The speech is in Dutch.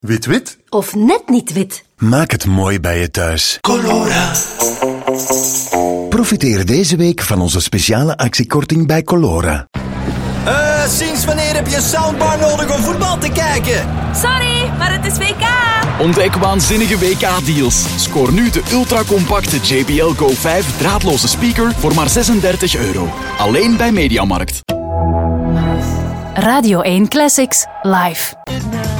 Wit-wit? Of net niet wit. Maak het mooi bij je thuis. Colora. Profiteer deze week van onze speciale actiekorting bij Colora. Sinds wanneer heb je een soundbar nodig om voetbal te kijken? Sorry, maar het is WK. Ontdek waanzinnige WK-deals. Scoor nu de ultracompacte JBL Go 5 draadloze speaker voor maar €36. Alleen bij Mediamarkt. Radio 1 Classics live.